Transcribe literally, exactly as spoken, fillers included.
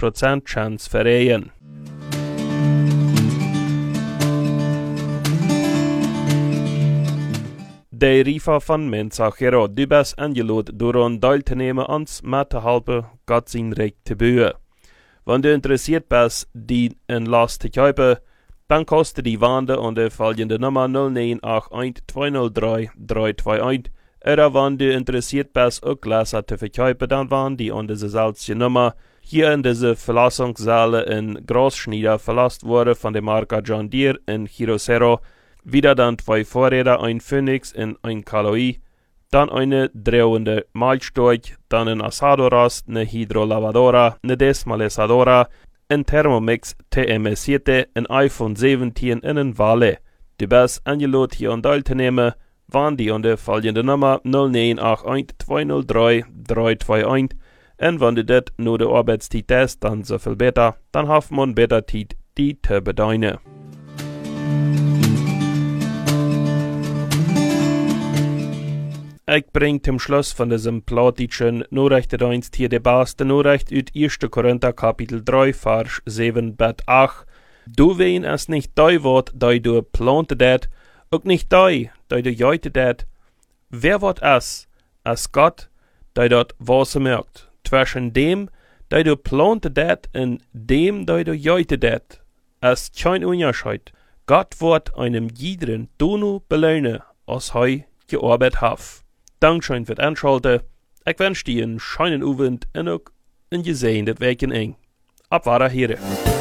Prozent Chance verregen. De Rifa van Mensachero, du bist eingeladen, daran teilzunehmen, ans mitzuhelfen, Gott sein Recht zu bauen. Wenn du interessiert bist, die in Last zu kaufen, dann kostet die Wande an der folgende Nummer null neun acht eins zwei null drei drei zwei eins. Oder wenn du interessiert bist, auch Gläser zu verkaufen, dann waren die an diese selbe Nummer hier in diese Verlassungssäle in Großschnieder verlasst wurde von der Marke John Deere in Hirosero. Wieder dann zwei Vorräder, ein Phoenix und ein Kaloi, dann eine drehende Malzstorch, dann ein Asadoras, eine Hydrolavadora, eine Desmalesadora, ein Thermomix T M S sieben, ein iPhone siebzehn und ein Vale. Du bist eingeladen, hier an teilzunehmen, wann die an der folgende Nummer null neun acht eins zwei null drei drei zwei eins. Und wenn du das nur der Arbeitszeit hast, dann so viel besser, dann hat man besser Zeit, die zu bedeuten. Ich bring zum Schluss von diesem platischen Nachrichtendienst hier die beste Nachricht aus erster Korinther Kapitel drei, Vers sieben bis acht. Du wen es nicht dei wird, dei du plante dat, auch nicht dei, dei du jeute dat. Wer wird es? Es Gott, dei dort was merkt. Zwischen dem, dei du plante dat, und dem, dei du jeute dat. Es kein Unterschied. Gott wird einem jeden Dunu belohnen, als hei gearbeitet hat. Dankeschön für das Einschalten. Ich wünsche dir einen schönen Abend und auch ein gesehenes Weekend. Abwahre hier.